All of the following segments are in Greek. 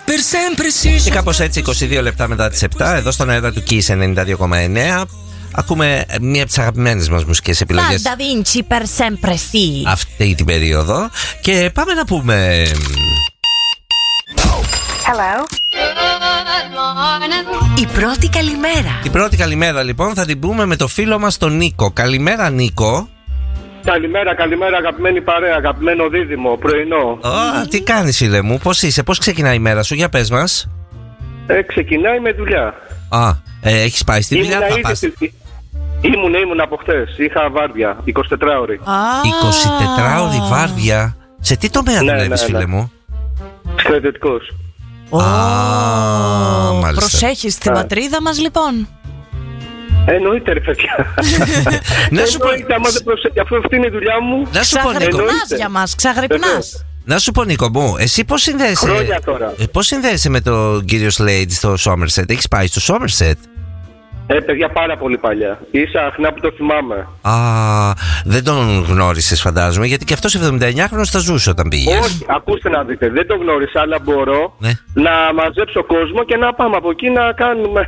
Και κάπως έτσι 22 λεπτά μετά τις 7, εδώ στον αέρα του Kiss 92,9, ακούμε μία από τις αγαπημένες μας μουσικές επιλογές Da Vinci per sempre sì. αυτή την περίοδο. Και πάμε να πούμε Hello. Η πρώτη καλημέρα. την πρώτη καλημέρα λοιπόν θα την πούμε με το φίλο μας τον Νίκο. Καλημέρα Νίκο. Καλημέρα, καλημέρα αγαπημένη παρέα, αγαπημένο δίδυμο, πρωινό. Τι κάνεις φίλε μου, πώς είσαι, πώς ξεκινάει η μέρα σου, για πες μας. Ξεκινάει με δουλειά. Έχεις πάει στη δουλειά, θα πας. Ήμουν από χτες, είχα βάρδια, 24 ώρες. 24 ώρη βάρδια. Σε τι τομέα δουλεύεις φίλε μου? Στρατιωτικός. Μάλιστα. Προσέχεις τη πατρίδα μας λοιπόν. Εννοείται ρε παιδιά. Να σου πω, Εννοείται, άμα δεν προσέχει, αφού αυτή είναι η δουλειά μου. να σου πω Νίκο, Ξαγρυπνάς για μας, ξαγρυπνάς. να σου πω Νίκο μου, εσύ πώς συνδέεσαι? Χρόνια τώρα. Πώς συνδέεσαι με τον κύριο Slade στο Somerset? Έχεις πάει στο Somerset? Παιδιά, πάρα πολύ παλιά. Ίσα αχνά που το θυμάμαι. Δεν τον γνώρισες φαντάζομαι, γιατί και αυτός 79χρονος θα ζούσε όταν πήγες. Όχι, ακούστε να δείτε, δεν το γνώρισα, αλλά μπορώ να μαζέψω κόσμο και να πάμε από εκεί να κάνουμε.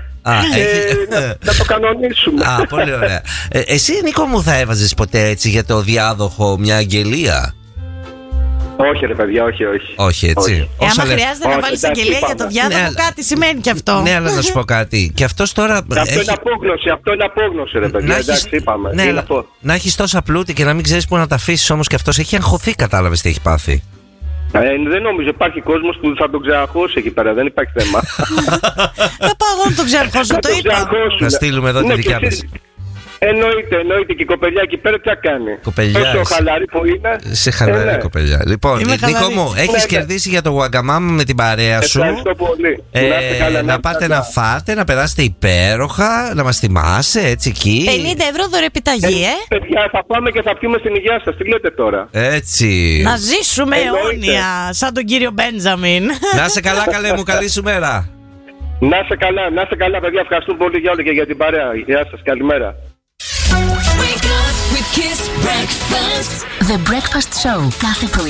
Να το κανονίσουμε. Πολύ ωραία. Εσύ Νίκο μου θα έβαζες ποτέ έτσι για το διάδοχο μια αγγελία? Όχι ρε παιδιά, όχι. Όχι έτσι. Άμα χρειάζεται να βάλεις αγγελία για το διάδοχο, κάτι σημαίνει κι αυτό. Ναι, αλλά να σου πω κάτι. Και αυτός τώρα. Αυτό είναι απόγνωση ρε παιδιά. Εντάξει, είπαμε. Ναι, να έχεις τόσα πλούτη και να μην ξέρεις πού να τα αφήσεις όμως, και αυτός έχει αγχωθεί, κατάλαβες τι έχει πάθει. Δεν νομίζω, υπάρχει κόσμος που θα τον ξεαγχώσει εκεί πέρα, δεν υπάρχει θέμα. Θα πάω εγώ να τον ξεαγχώσω, το είπα. Να στείλουμε εδώ τη δικιά μας. Εννοείται, και η κοπελιά εκεί πέρα τι θα κάνει. Όσο χαλαρή που είναι. Σε χαλαρή κοπελιά. Λοιπόν, Νίκο μου, έχεις κερδίσει για το Wagamama με την παρέα σου. Ευχαριστώ πολύ. Να πάτε να φάτε, να περάσετε υπέροχα, να μας θυμάσαι έτσι εκεί. 50€ δωρεπιταγή, Παιδιά, θα πάμε και θα πιούμε στην υγεία σας. Τι λέτε τώρα? Έτσι. Να ζήσουμε αιώνια, σαν τον κύριο Μπέντζαμιν. Να σε καλά, καλέ μου, καλή σου μέρα. Να σε καλά, παιδιά. Ευχαριστούμε πολύ για όλα και για την παρέα. Γεια σας, καλημέρα. Wake up with Kiss Breakfast. The Breakfast Show κάθε πρωί